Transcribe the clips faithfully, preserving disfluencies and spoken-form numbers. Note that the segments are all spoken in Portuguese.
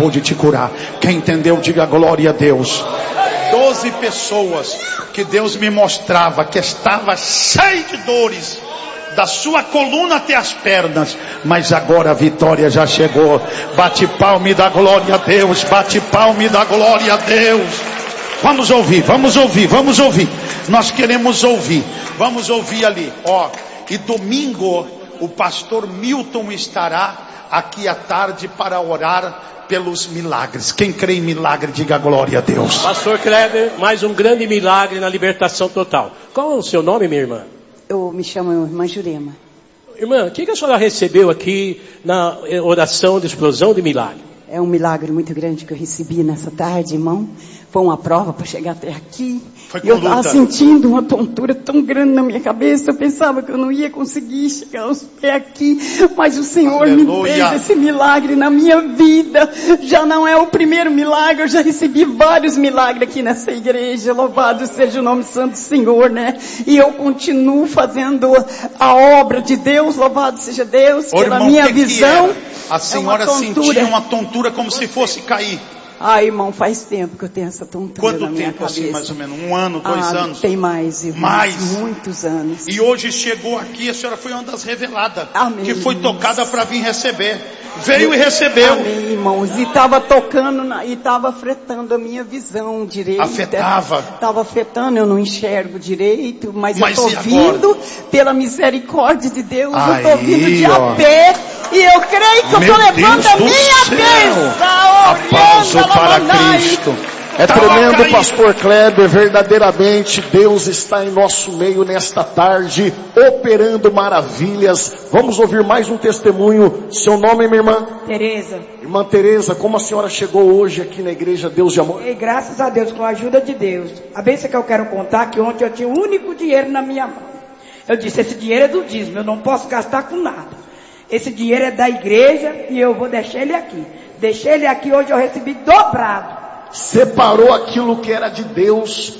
acabou de te curar. Quem entendeu, diga glória a Deus. Doze pessoas que Deus me mostrava que estava cheio de dores, da sua coluna até as pernas, mas agora a vitória já chegou. Bate palma e dá glória a Deus, bate palma e dá glória a Deus. Vamos ouvir, vamos ouvir, vamos ouvir. Nós queremos ouvir. Vamos ouvir ali, ó. E domingo o pastor Milton estará aqui à tarde para orar pelos milagres. Quem crê em milagre, diga glória a Deus. Pastor Kleber, mais um grande milagre na libertação total. Qual é o seu nome, minha irmã? Eu me chamo irmã Jurema. Irmã, o que a senhora recebeu aqui na oração de explosão de milagre? É um milagre muito grande que eu recebi nessa tarde, irmão. Foi uma prova para chegar até aqui. Foi com eu estava luta. sentindo uma tontura tão grande na minha cabeça. Eu pensava que eu não ia conseguir chegar aos pés aqui. Mas o Senhor Aleluia. me fez esse milagre na minha vida. Já não é o primeiro milagre. Eu já recebi vários milagres aqui nessa igreja. Louvado seja o nome santo do Senhor, né? E eu continuo fazendo a obra de Deus. Louvado seja Deus. Ô, pela irmão, minha que que visão. era? A senhora é uma sentia uma tontura como se fosse cair. Ah, irmão, faz tempo que eu tenho essa tontura Quanto na minha tempo cabeça. assim, mais ou menos? Um ano, dois ah, anos? Tem mais, irmão. Mais? Muitos anos. E hoje chegou aqui, a senhora foi uma das reveladas. Amém, que foi irmãos. tocada para vir receber. Veio e recebeu. Amém, irmãos. E estava tocando, na, e estava afetando a minha visão direita. Afetava? Estava afetando, eu não enxergo direito, mas, Mas eu e estou vindo agora? pela misericórdia de Deus. Aí, eu estou vindo de ó. a pé. E eu creio que eu Meu estou levando Deus a do minha céu. bênção. Aplauso Orando, para alamanai. Cristo. É Tava tremendo, caindo. pastor Kleber, verdadeiramente Deus está em nosso meio nesta tarde, operando maravilhas. Vamos ouvir mais um testemunho. Seu nome, minha irmã? Tereza, Irmã Tereza, como a senhora chegou hoje aqui na igreja Deus de Amor? e graças a Deus, com a ajuda de Deus, a bênção que eu quero contar, que ontem eu tinha o único dinheiro na minha mão. Eu disse, esse dinheiro é do dízimo, eu não posso gastar com nada. Esse dinheiro é da igreja e eu vou deixar ele aqui. Deixei ele aqui, hoje eu recebi dobrado. Separou aquilo que era de Deus,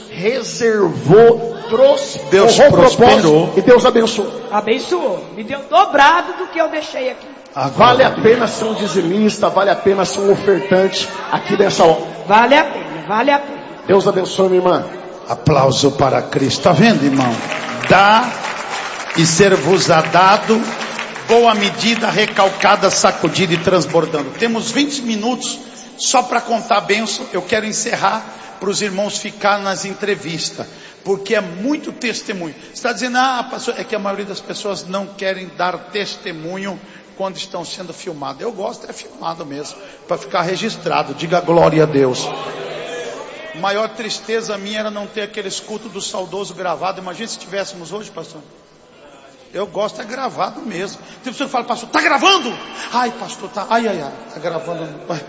reservou, trouxe, Deus honrou o prosperou. propósito, e Deus abençoou. Abençoou, me deu dobrado do que eu deixei aqui. Vale a pena ser um dizimista, vale a pena ser um ofertante aqui nessa hora. Vale a pena, vale a pena. Deus abençoe, minha irmã. Aplauso para Cristo. Está vendo, irmão? Dá e ser-vos-á dado, boa medida, recalcada, sacudida e transbordando. Temos vinte minutos só para contar a bênção. Eu quero encerrar para os irmãos ficar nas entrevistas, porque é muito testemunho. Você está dizendo, ah, pastor, é que a maioria das pessoas não querem dar testemunho quando estão sendo filmados. Eu gosto, é filmado mesmo, para ficar registrado. Diga glória a Deus. A maior tristeza minha era não ter aquele escudo do saudoso gravado. Imagina se tivéssemos hoje, pastor. Eu gosto, é gravado mesmo. Tem pessoa que fala, pastor, tá gravando? Ai, pastor, tá, ai, ai, ai, tá gravando.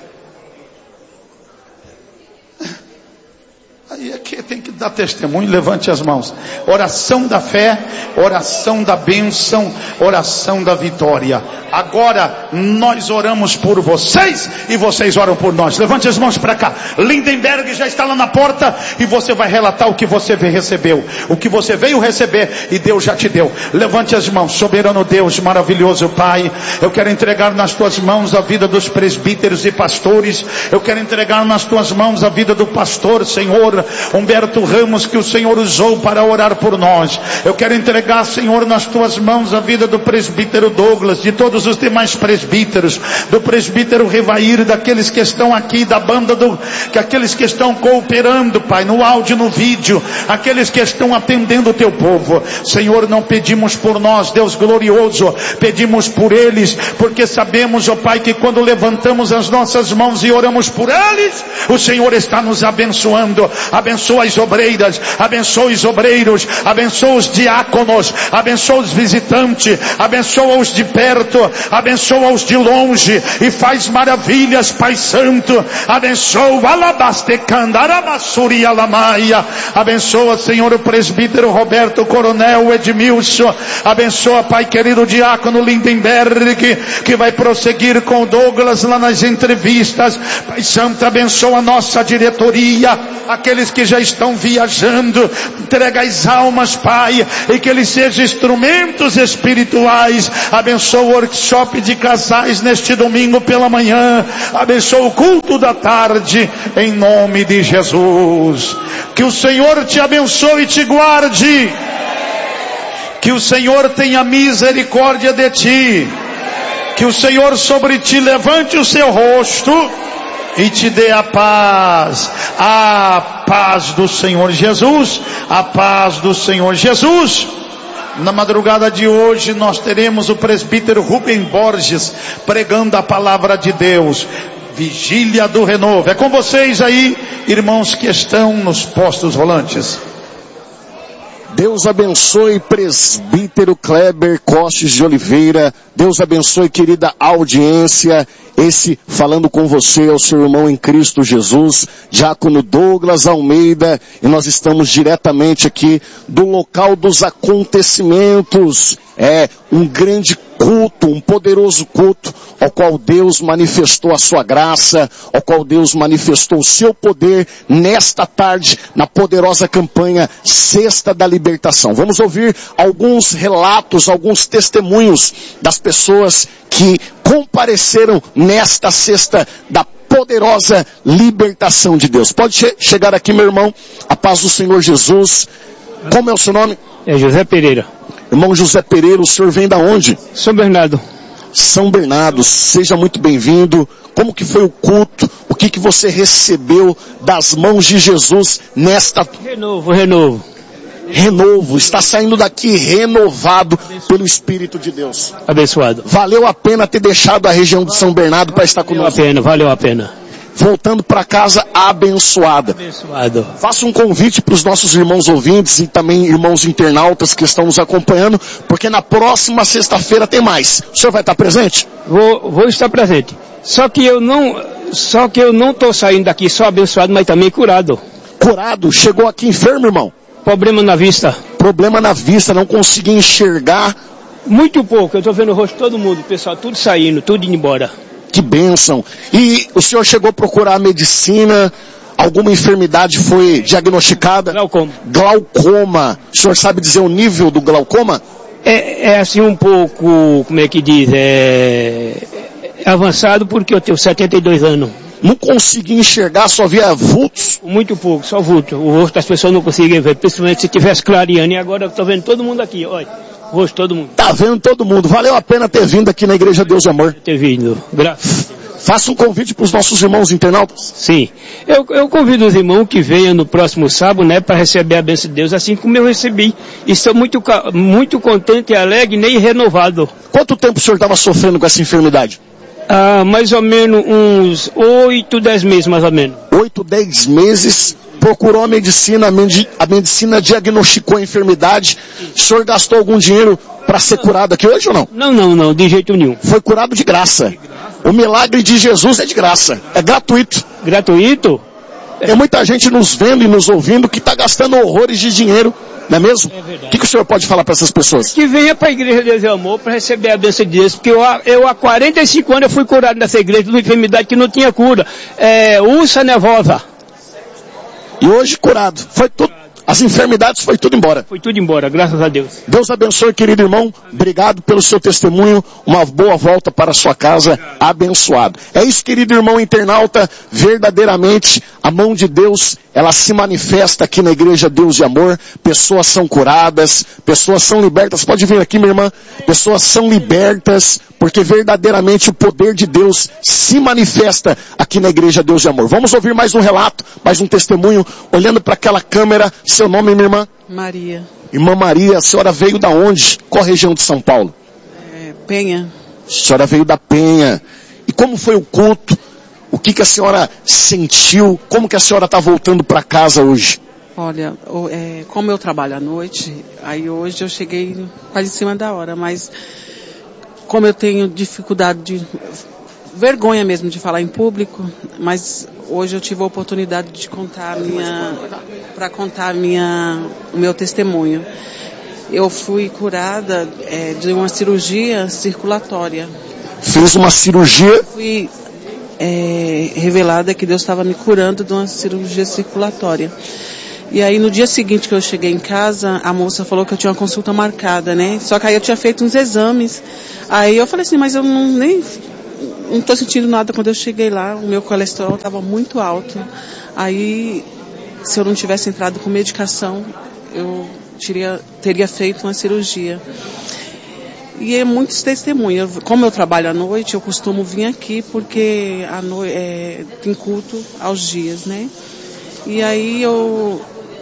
Aí é que tem que dar testemunho, levante as mãos. Oração da fé, oração da bênção, oração da vitória. Agora nós oramos por vocês e vocês oram por nós. Levante as mãos para cá. Lindenberg já está lá na porta e você vai relatar o que você recebeu, o que você veio receber e Deus já te deu. Levante as mãos. Soberano Deus, maravilhoso Pai, eu quero entregar nas tuas mãos a vida dos presbíteros e pastores. Eu quero entregar nas tuas mãos a vida do pastor, Senhor Humberto Ramos, que o Senhor usou para orar por nós. Eu quero entregar, Senhor, nas tuas mãos a vida do presbítero Douglas, de todos os demais presbíteros, do presbítero Revair, daqueles que estão aqui, da banda do, que aqueles que estão cooperando, Pai, no áudio, no vídeo, aqueles que estão atendendo o teu povo. Senhor, não pedimos por nós, Deus glorioso, pedimos por eles, porque sabemos, ó Pai, que quando levantamos as nossas mãos e oramos por eles, o Senhor está nos abençoando. Abençoa as obreiras, abençoa os obreiros, abençoa os diáconos, abençoa os visitantes, abençoa os de perto, abençoa os de longe e faz maravilhas, Pai Santo. Abençoa abençoa, Senhor, o presbítero Roberto Coronel Edmilson, abençoa, Pai querido, o diácono Lindenberg, que vai prosseguir com o Douglas lá nas entrevistas. Pai Santo, abençoa a nossa diretoria, aqueles que já já estão viajando. Entrega as almas, Pai, e que eles sejam instrumentos espirituais. Abençoa o workshop de casais neste domingo pela manhã. Abençoa o culto da tarde, em nome de Jesus. Que o Senhor te abençoe e te guarde. Que o Senhor tenha misericórdia de ti. Que o Senhor sobre ti levante o seu rosto e te dê a paz. A paz do Senhor Jesus. A paz do Senhor Jesus. Na madrugada de hoje nós teremos o presbítero Rubem Borges pregando a palavra de Deus. Vigília do Renovo. É com vocês aí, irmãos que estão nos postos volantes. Deus abençoe presbítero Kleber Costes de Oliveira. Deus abençoe, querida audiência. Esse falando com você é o seu irmão em Cristo Jesus, diácono Douglas Almeida, e nós estamos diretamente aqui do local dos acontecimentos. É um grande culto, um poderoso culto, ao qual Deus manifestou a sua graça, ao qual Deus manifestou o seu poder nesta tarde, na poderosa campanha Sexta da Libertação. Vamos ouvir alguns relatos, alguns testemunhos das pessoas que compareceram nesta Sexta da poderosa libertação de Deus. Pode che- chegar aqui, meu irmão, a paz do Senhor Jesus. Como é o seu nome? É José Pereira. Irmão José Pereira, o senhor vem da onde? São Bernardo. São Bernardo, seja muito bem-vindo. Como que foi o culto? O que que você recebeu das mãos de Jesus nesta... Renovo, renovo. Renovo, está saindo daqui renovado pelo Espírito de Deus. Abençoado. Valeu a pena ter deixado a região de São Bernardo para estar Valeu a conosco. pena, valeu a pena. Voltando para casa abençoada. Abençoado. Faça um convite para os nossos irmãos ouvintes e também irmãos internautas que estão nos acompanhando, porque na próxima sexta-feira tem mais. O senhor vai estar presente? Vou, vou estar presente. Só que eu não, só que eu não estou saindo daqui só abençoado, mas também curado. Curado? Chegou aqui enfermo, irmão? Problema na vista. Problema na vista, não consegui enxergar. Muito pouco, eu estou vendo o rosto de todo mundo, o pessoal tudo saindo, tudo indo embora. Que bênção. E o senhor chegou a procurar medicina? Alguma enfermidade foi diagnosticada? Glaucoma. Glaucoma. O senhor sabe dizer o nível do glaucoma? É, é assim um pouco, como é que diz, é, é avançado porque eu tenho setenta e dois anos. Não consegui enxergar, só via vultos. Muito pouco, só vulto. O rosto das pessoas não conseguem ver, principalmente se tivesse clareando. E agora eu estou vendo todo mundo aqui, olha. O rosto de todo mundo. Tá vendo todo mundo. Valeu a pena ter vindo aqui na Igreja Deus e Amor. Ter vindo. Graças. Faça um convite para os nossos irmãos internautas. Sim. Eu, eu convido os irmãos que venham no próximo sábado, né, para receber a bênção de Deus, assim como eu recebi. E estou muito, muito contente, alegre e renovado. Quanto tempo o senhor estava sofrendo com essa enfermidade? Ah, mais ou menos uns oito, dez meses, mais ou menos. Oito, dez meses. Procurou a medicina, a, medi- a medicina diagnosticou a enfermidade. O senhor gastou algum dinheiro para ser curado aqui hoje ou não? Não, não, não, de jeito nenhum. Foi curado de graça. O milagre de Jesus é de graça, é gratuito. Gratuito? Tem muita gente nos vendo e nos ouvindo que está gastando horrores de dinheiro, não é mesmo? É verdade. O que, que o senhor pode falar para essas pessoas? Que venha para a Igreja Deus e Amor para receber a bênção de Deus, porque eu, eu há quarenta e cinco anos eu fui curado nessa igreja de uma enfermidade que não tinha cura. É, úlcera nervosa. E hoje curado. Foi tudo, as enfermidades foi tudo embora. Foi tudo embora, graças a Deus. Deus abençoe, querido irmão. Obrigado pelo seu testemunho. Uma boa volta para a sua casa. Abençoado. É isso, querido irmão internauta. Verdadeiramente, a mão de Deus, ela se manifesta aqui na Igreja Deus e Amor. Pessoas são curadas. Pessoas são libertas. Pode vir aqui, minha irmã. Pessoas são libertas. Porque verdadeiramente o poder de Deus se manifesta aqui na Igreja Deus e Amor. Vamos ouvir mais um relato, mais um testemunho. Olhando para aquela câmera. Seu nome, minha irmã? Maria. Irmã Maria, a senhora veio da onde? Qual região de São Paulo? É, Penha. A senhora veio da Penha. E como foi o culto? O que, que a senhora sentiu? Como que a senhora está voltando para casa hoje? Olha, o- é, como eu trabalho à noite, aí hoje eu cheguei quase em cima da hora, mas como eu tenho dificuldade de... vergonha mesmo de falar em público, mas hoje eu tive a oportunidade de contar a minha... para contar a minha, o meu testemunho. Eu fui curada é, de uma cirurgia circulatória. Fez uma cirurgia. Fui é, revelada que Deus estava me curando de uma cirurgia circulatória. E aí no dia seguinte que eu cheguei em casa, a moça falou que eu tinha uma consulta marcada, né? Só que aí eu tinha feito uns exames. Aí eu falei assim, mas eu não nem não tô sentindo nada. Quando eu cheguei lá, o meu colesterol estava muito alto. Aí, se eu não tivesse entrado com medicação, eu teria, teria feito uma cirurgia. E é muitos testemunhos. Como eu trabalho à noite, eu costumo vir aqui porque a no... é, tem culto aos dias, né? E aí eu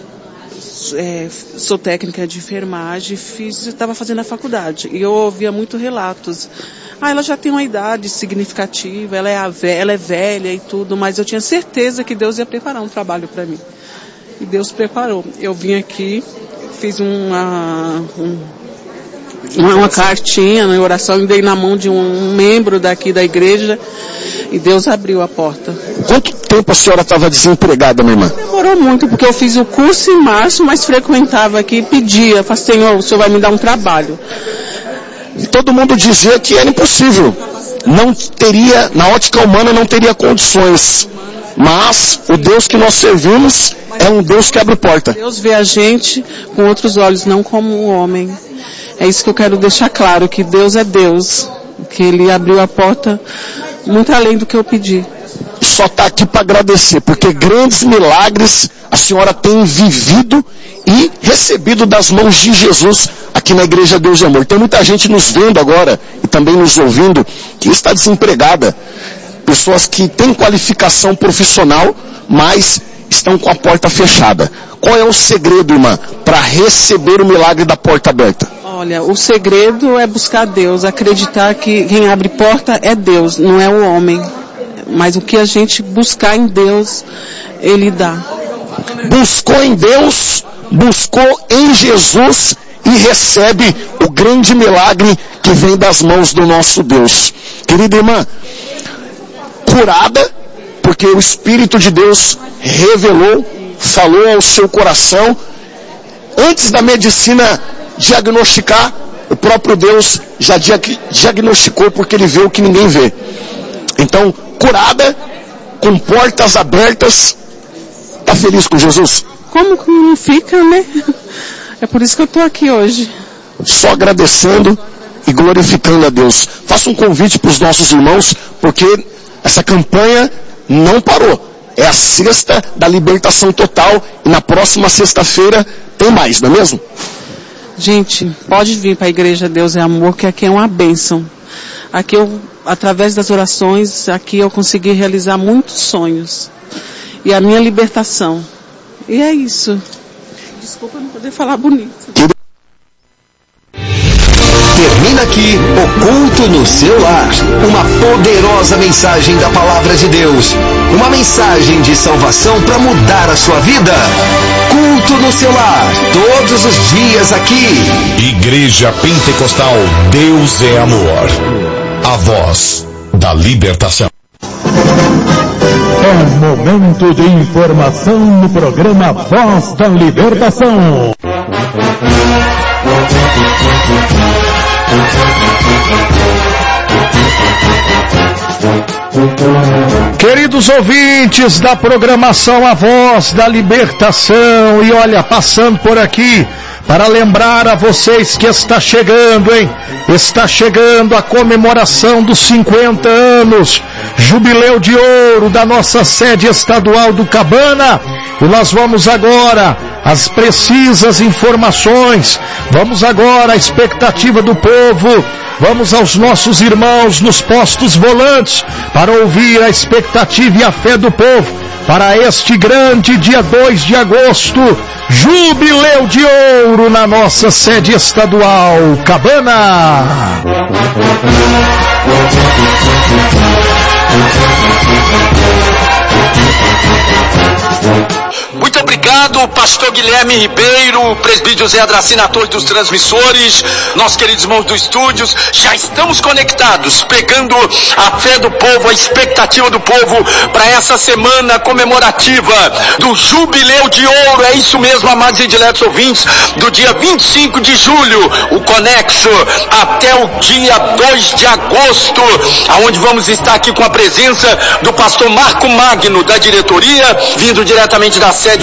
é, sou técnica de enfermagem, fiz, estava fazendo a faculdade. E eu ouvia muito relatos. Ah, ela já tem uma idade significativa, ela é, a ve- ela é velha e tudo, mas eu tinha certeza que Deus ia preparar um trabalho para mim. E Deus preparou. Eu vim aqui, fiz uma... Um, Uma, uma cartinha, uma oração, e dei na mão de um membro daqui da igreja e Deus abriu a porta. Quanto tempo a senhora estava desempregada, minha irmã? Demorou muito, porque eu fiz o curso em março, mas frequentava aqui e pedia, falei, Senhor, o Senhor vai me dar um trabalho. E todo mundo dizia que era impossível. Não teria, na ótica humana não teria condições. Mas o Deus que nós servimos é um Deus que abre porta. Deus vê a gente com outros olhos, não como um homem. É isso que eu quero deixar claro, que Deus é Deus, que Ele abriu a porta muito além do que eu pedi. Só está aqui para agradecer, porque grandes milagres a senhora tem vivido e recebido das mãos de Jesus aqui na Igreja Deus de Amor. Tem muita gente nos vendo agora e também nos ouvindo que está desempregada. Pessoas que têm qualificação profissional, mas estão com a porta fechada. Qual é o segredo, irmã, para receber o milagre da porta aberta? Olha, o segredo é buscar Deus, acreditar que quem abre porta é Deus, não é o homem. Mas o que a gente buscar em Deus, Ele dá. Buscou em Deus, buscou em Jesus e recebe o grande milagre que vem das mãos do nosso Deus. Querida irmã, curada, porque o Espírito de Deus revelou, falou ao seu coração, antes da medicina diagnosticar, o próprio Deus já diagnosticou, porque Ele vê o que ninguém vê. Então, curada, com portas abertas, está feliz com Jesus? Como que não fica, né? É por isso que eu estou aqui hoje. Só agradecendo e glorificando a Deus. Faça um convite para os nossos irmãos, porque essa campanha não parou. É a sexta da libertação total e na próxima sexta-feira tem mais, não é mesmo? Gente, pode vir para a Igreja Deus é Amor, que aqui é uma bênção. Aqui eu, através das orações, aqui eu consegui realizar muitos sonhos. E a minha libertação. E é isso. Desculpa não poder falar bonito. Termina aqui o Culto no Seu Lar. Uma poderosa mensagem da Palavra de Deus. Uma mensagem de salvação para mudar a sua vida. Culto no Seu Lar. Todos os dias aqui. Igreja Pentecostal Deus é Amor. A voz da libertação. É momento de informação no programa Voz da Libertação. Queridos ouvintes da programação A Voz da Libertação, e olha, passando por aqui para lembrar a vocês que está chegando, hein? Está chegando a comemoração dos cinquenta anos, jubileu de ouro da nossa sede estadual do Cabana, e nós vamos agora às precisas informações, vamos agora à expectativa do povo, vamos aos nossos irmãos nos postos volantes para ouvir a expectativa e a fé do povo para este grande dia dois de agosto, jubileu de ouro na nossa sede estadual Cabana. Muito obrigado, pastor Guilherme Ribeiro, presbítero José Adracina, ator dos transmissores, nossos queridos irmãos do estúdios. Já estamos conectados, pegando a fé do povo, a expectativa do povo para essa semana comemorativa do Jubileu de Ouro. É isso mesmo, amados e diletos ouvintes, do dia vinte e cinco de julho, o conexo, até o dia dois de agosto, aonde vamos estar aqui com a presença do pastor Marco Magno, da diretoria, vindo diretamente da sede mundial de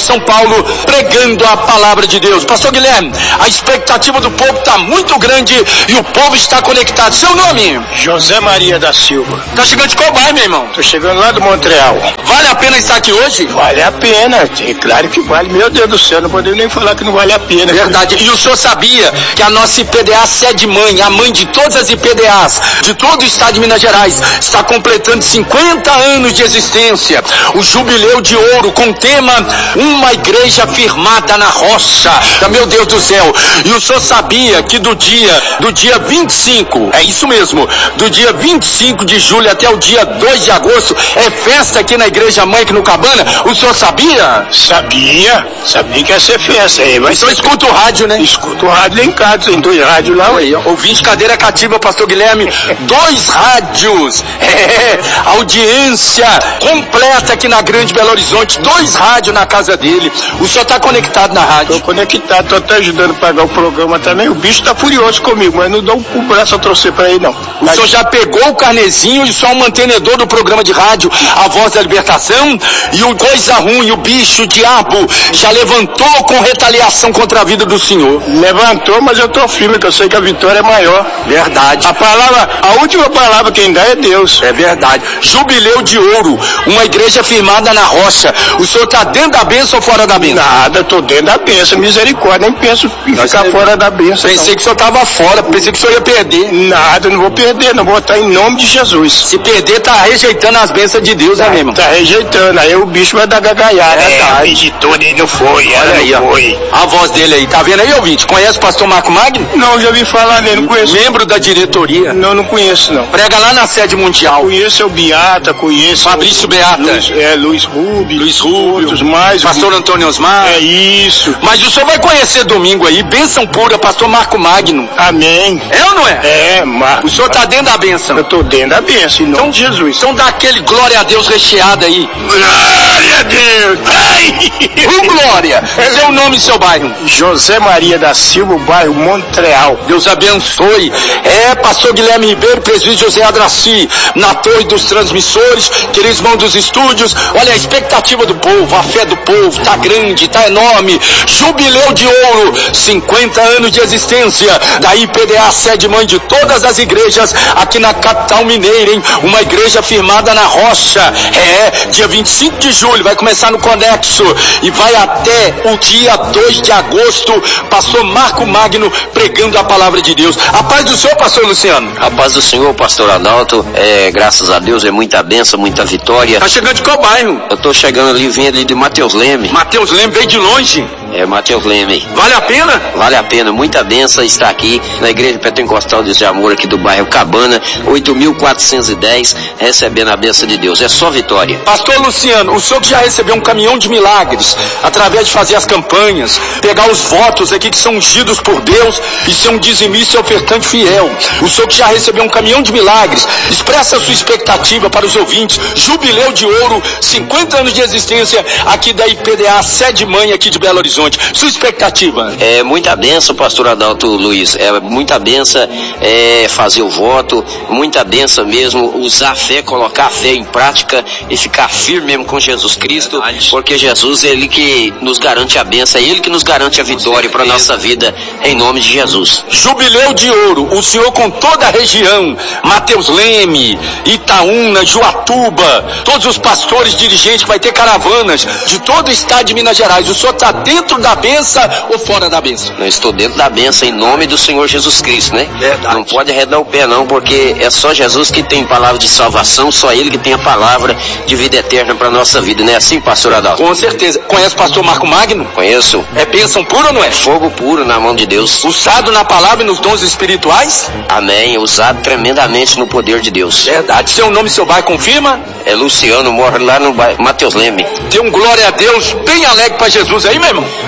São Paulo, pregando a palavra de Deus. Pastor Guilherme, a expectativa do povo está muito grande e o povo está conectado. Seu nome? José Maria da Silva. Tá chegando de qual bairro, meu irmão? Tô chegando lá do Montreal. Vale a pena estar aqui hoje? Vale a pena, é claro que vale. Meu Deus do céu, não podemos nem falar que não vale a pena. Verdade. E o senhor sabia que a nossa I P D A sede mãe, a mãe de todas as I P D As, de todo o estado de Minas Gerais, está completando cinquenta anos de existência. O jubileu de ouro com o tema Uma Igreja Firmada na Rocha. Meu Deus do céu. E o senhor sabia que do dia, do dia vinte e cinco, é isso mesmo, do dia vinte e cinco de julho até o dia dois de agosto, é festa aqui na Igreja Mãe, aqui no Cabana? O senhor sabia? Sabia. Sabia que ia ser festa. Aí, mas o senhor escuta o rádio, né? Escuta o rádio lá em casa, tem dois rádios lá. Aí, ouvinte cadeira cativa, pastor Guilherme, dois rádios, é, audiência completa aqui na Grande Belo Horizonte, dois rádios na casa dele. O senhor está conectado na rádio? Estou conectado, tô até ajudando a pagar o programa também. O bicho tá furioso comigo, mas não dou o braço a torcer para ele não. O mas... senhor já pegou o carnezinho e só um mantenedor do programa de rádio A Voz da Libertação, e o coisa ruim, o bicho, o diabo, já levantou com retaliação contra a vida do senhor. Levantou, mas eu tô firme, que eu sei que a vitória é maior. Verdade. A palavra, a última palavra quem dá é Deus. É verdade. Jubileu de ouro, uma igreja firmada na rocha. O senhor está dentro da bênção ou fora da bênção? Nada, tô dentro da bênção, misericórdia, nem penso em Nós ficar fora da bênção. Pensei não. que o senhor estava fora, pensei que o senhor ia perder. Nada, não vou perder, não vou estar em nome de Jesus. Se perder, tá rejeitando as bênçãos de Deus, tá, né, mesmo? Tá rejeitando, aí o bicho vai dar gagaiada. É, tá. Meditou, ele não foi, olha aí, não ó. Foi. A voz dele aí, tá vendo aí, ouvinte? Conhece o pastor Marco Magno? Não, já ouvi falar nele, não conheço. Membro da diretoria? Não, não conheço, não. Prega lá na sede mundial. Conheço o Beata, conheço. Fabrício o... Beata. Luiz, é, Luiz Rubio. Luiz Rubio. Outros mais. Pastor o... Antônio Osmar. É isso. Mas o senhor vai conhecer domingo aí, bênção pura, pastor Marco Magno. Amém. É ou não é? É, Marco. O senhor tá dentro da bênção. Eu tô dentro da bênção, em nome então, de Jesus. Então dá aquele glória a Deus recheado aí. Glória a Deus. Ai. O glória. Seu nome e seu bairro? José Maria da Silva, bairro Montreal. Deus abençoe. É, pastor Guilherme Ribeiro, presbítero José Adraci, na torre dos transmissores, queridos irmãos dos estúdios. Olha a expectativa do povo, a fé do povo, tá grande, tá enorme. Jubileu de ouro, cinquenta anos de existência da I P D A, sede mãe de todas as igrejas aqui na capital mineira, hein? Uma igreja firmada na rocha. É, dia vinte e cinco de julho, vai começar no Conexo e vai até o dia dois de agosto, pastor Marco Magno pregando a palavra de Deus. A paz do Senhor, pastor Luciano. A paz do Senhor, pastor Adalto, é, graças a Deus, é muita bênção, muita vitória. Tá chegando de qual bairro? Eu tô chegando ali, vim ali de Mateus Leme. Mateus Leme, veio de longe? É, Mateus Leme. Vale a pena? Vale a pena, muita bênção estar aqui na Igreja Pentecostal de Amor, aqui do bairro Cabana, oito mil quatrocentos e dez, recebendo a bênção de Deus. É só vitória. Pastor Luciano, o senhor que já recebeu um caminhão de milagres, através de fazer as campanhas, pegar os votos aqui que são ungidos por Deus e ser um dizimista e ofertante fiel. O senhor que já recebeu um caminhão de milagres, expressa a sua expectativa para os ouvintes. Jubileu de ouro, cinquenta anos de existência aqui da I P D A, sede mãe aqui de Belo Horizonte. Sua expectativa? É muita bênção, pastor Adalto Luiz. É muita bênção é, fazer o voto, muita bênção mesmo, usar a fé, colocar a fé em prática e ficar firme mesmo com Jesus Cristo, porque Jesus é Ele que nos garante a bênção, é Ele que nos garante a vitória para a nossa vida, em nome de Jesus. Jubileu de ouro, o senhor com toda a região, Mateus Leme, Itaúna, Juatuba, todos os pastores dirigentes, vai ter caravanas de todo o estado de Minas Gerais. O senhor está dentro da benção ou fora da benção? Eu estou dentro da benção em nome do Senhor Jesus Cristo, né? Verdade. Não pode arredar o pé não, porque é só Jesus que tem palavra de salvação, só Ele que tem a palavra de vida eterna para nossa vida, não é assim, pastor Adalto? Com certeza. Conhece o pastor Marco Magno? Conheço. É bênção pura ou não é? Fogo puro na mão de Deus. Usado na palavra e nos dons espirituais? Amém. Usado tremendamente no poder de Deus. Verdade. Seu nome e seu bairro confirma? É Luciano, mora lá no bairro Mateus Leme. Dê um glória a Deus bem alegre para Jesus aí, meu irmão.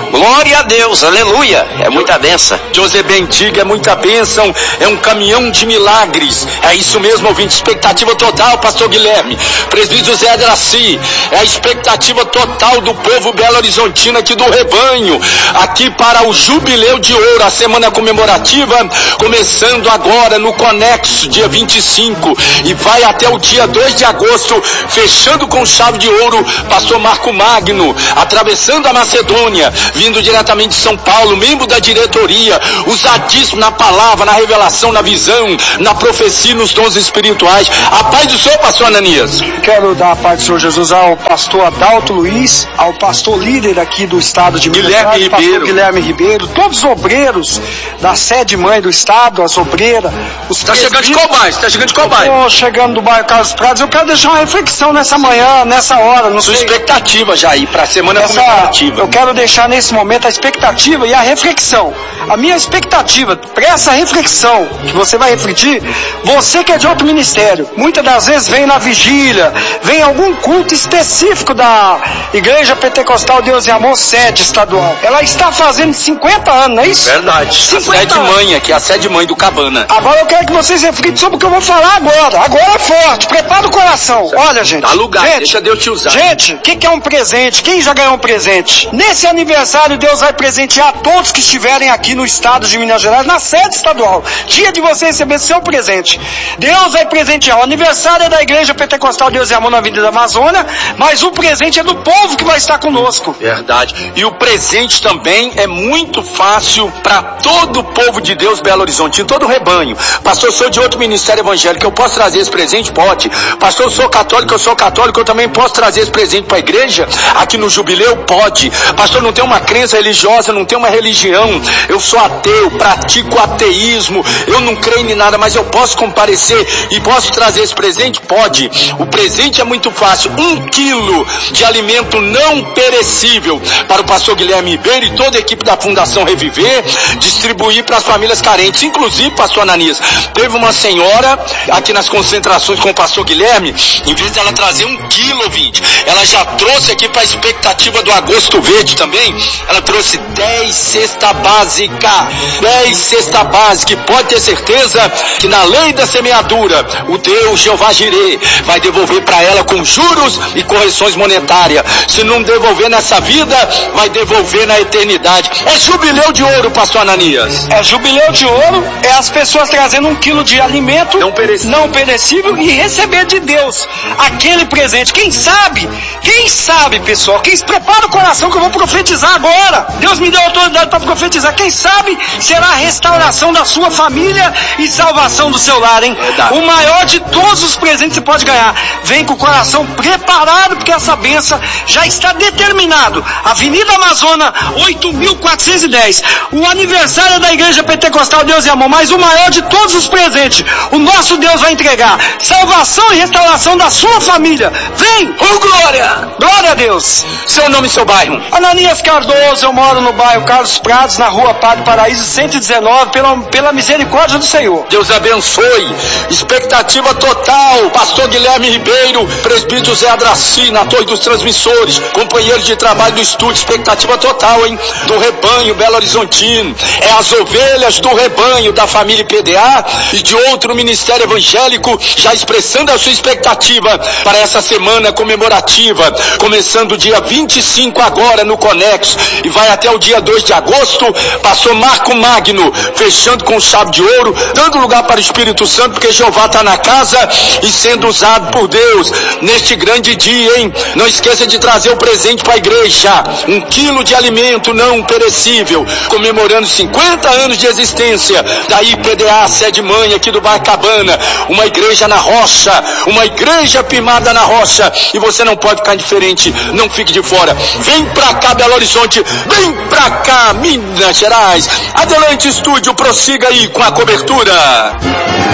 Glória a Deus, aleluia, é muita bênção. José Bendiga, é muita bênção, é um caminhão de milagres. É isso mesmo, ouvinte, expectativa total, pastor Guilherme. Presbítero José Adraci, é a expectativa total do povo Belo Horizontino aqui do rebanho, aqui para o Jubileu de Ouro, a semana comemorativa, começando agora no Conexo, dia vinte e cinco, e vai até o dia dois de agosto, fechando com chave de ouro, pastor Marco Magno, atravessando a Macedônia, vindo diretamente de São Paulo, membro da diretoria, usadíssimo na palavra, na revelação, na visão, na profecia, nos dons espirituais. A paz do Senhor, pastor Ananias. Quero dar a paz do Senhor Jesus ao pastor Adalto Luiz, ao pastor líder aqui do estado de Minas Guilherme Gerais, Ribeiro. pastor Guilherme Ribeiro, todos os obreiros da sede mãe do estado, as obreiras, os Está chegando de qual bairro? Está chegando de qual bairro? Estou chegando do bairro Carlos Prados. Eu quero deixar uma reflexão nessa manhã, nessa hora, não Sua sei. expectativa já aí para a semana Essa, comemorativa. eu quero deixar nesse momento a expectativa e a reflexão. A minha expectativa para essa reflexão que você vai refletir, você que é de outro ministério, muitas das vezes vem na vigília, vem algum culto específico da Igreja Pentecostal Deus e Amor sede estadual. Ela está fazendo cinquenta anos, não é isso? Verdade. A sede mãe aqui, a sede mãe do Cabana. Agora eu quero que vocês reflitam sobre o que eu vou falar agora. Agora é forte, prepara o coração. Olha, gente. Dá lugar, gente, deixa Deus te usar. Gente, o que, que é um presente? Quem já ganhou um presente? Nesse aniversário, Deus vai presentear todos que estiverem aqui no estado de Minas Gerais, na sede estadual. Dia de você receber seu presente. Deus vai presentear. O aniversário é da Igreja Pentecostal Deus e Amor na Avenida da Amazônia, mas o presente é do povo que vai estar conosco. Verdade. E o presente também é muito fácil para todo o povo de Deus Belo Horizontino, todo o rebanho. Pastor, eu sou de outro ministério evangélico, eu posso trazer esse presente? Pode. Pastor, eu sou católico, eu sou católico, eu também posso trazer esse presente para a igreja? Aqui no Jubileu? Pode. Pastor, não tem uma crença religiosa, não tem uma religião, eu sou ateu, pratico ateísmo, eu não creio em nada, mas eu posso comparecer e posso trazer esse presente? Pode. O presente é muito fácil, um quilo de alimento não perecível para o pastor Guilherme Ribeiro e toda a equipe da Fundação Reviver, distribuir para as famílias carentes. Inclusive, pastor Ananias, teve uma senhora aqui nas concentrações com o pastor Guilherme, em vez dela trazer um quilo, ouvinte, ela já trouxe aqui para a expectativa do Agosto Verde também, ela trouxe dez cesta básica, dez cesta básica, e pode ter certeza que na lei da semeadura, o Deus Jeová Jirê vai devolver para ela com juros e correções monetárias. Se não devolver nessa vida, vai devolver na eternidade. É jubileu de ouro, pastor Ananias. É jubileu de ouro, é as pessoas trazendo um quilo de alimento não perecível, não perecível e receber de Deus aquele presente. Quem sabe, quem sabe, pessoal, quem prepara o coração que eu vou profetizar agora. Deus me deu autoridade para profetizar. Quem sabe será a restauração da sua família e salvação do seu lar, hein? Verdade. O maior de todos os presentes que você pode ganhar. Vem com o coração preparado, porque essa bênção já está determinado. Avenida Amazônia, oito mil quatrocentos e dez. O aniversário da Igreja Pentecostal Deus e Amor, mas o maior de todos os presentes. O nosso Deus vai entregar salvação e restauração da sua família. Vem! Oh, glória! Glória a Deus! Seu nome e seu bairro? Ananias Cardoso, eu moro no bairro Carlos Prados, na rua Padre Paraíso cento e dezenove, pela, pela misericórdia do Senhor. Deus abençoe. Expectativa total. Pastor Guilherme Ribeiro, presbítero José Adraci, na Torre dos Transmissores, companheiro de trabalho do estúdio. Expectativa total, hein? Do rebanho Belo Horizontino. É as ovelhas do rebanho da família P D A e de outro ministério evangélico já expressando a sua expectativa para essa semana comemorativa, começando dia vinte e cinco agora no Conexo e vai até o dia dois de agosto. Pastor Marco Magno, fechando com chave de ouro, dando lugar para o Espírito Santo, porque Jeová está na casa e sendo usado por Deus neste grande dia, hein? Não esqueça de trazer o presente para a igreja, um quilo de alimento não perecível, comemorando cinquenta anos de existência da I P D A, sede mãe aqui do bairro Cabana, uma igreja na rocha, uma igreja firmada na rocha, e você não pode ficar indiferente, não fique de fora. Vem pra cá, Belo Horizonte, vem pra cá, Minas Gerais. Adelante, estúdio, prossiga aí com a cobertura.